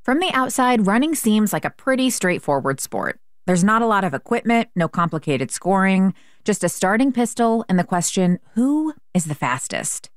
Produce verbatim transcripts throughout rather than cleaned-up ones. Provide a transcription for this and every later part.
From the outside, running seems like a pretty straightforward sport. There's not a lot of equipment, no complicated scoring, just a starting pistol and the question, who is the fastest?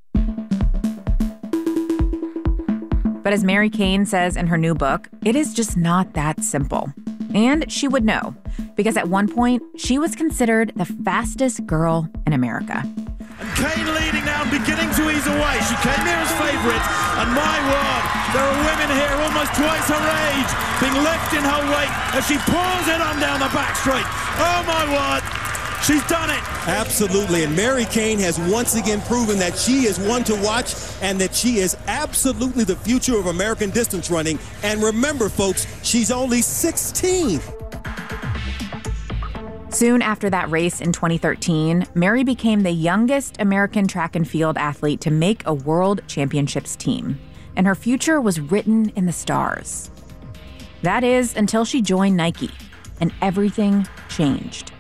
But as Mary Cain says in her new book, it is just not that simple. And she would know, because at one point, she was considered the fastest girl in America. And Cain leading now and beginning to ease away. She came here as favourite, and my word, there are women here almost twice her age being left in her wake as she pours it on down the back straight. Oh my word, she's done it. Absolutely, and Mary Cain has once again proven that she is one to watch and that she is absolutely the future of American distance running. And remember, folks, she's only sixteen. Soon after that race in twenty thirteen, Mary became the youngest American track and field athlete to make a World Championships team, and her future was written in the stars. That is, until she joined Nike, and everything changed.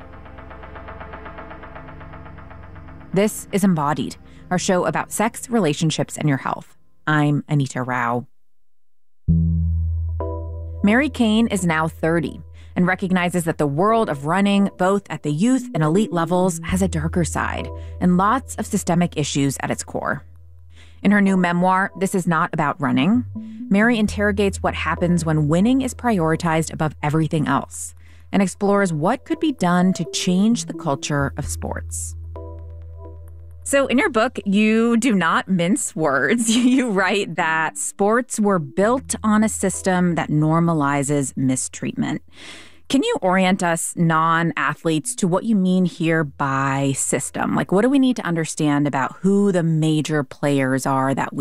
This is Embodied, our show about sex, relationships, and your health. I'm Anita Rao. Mary Cain is now thirty and recognizes that the world of running, both at the youth and elite levels, has a darker side and lots of systemic issues at its core. In her new memoir, This Is Not About Running, Mary interrogates what happens when winning is prioritized above everything else and explores what could be done to change the culture of sports. So in your book, you do not mince words. You write that sports were built on a system that normalizes mistreatment. Can you orient us non-athletes to what you mean here by system? Like, what do we need to understand about who the major players are that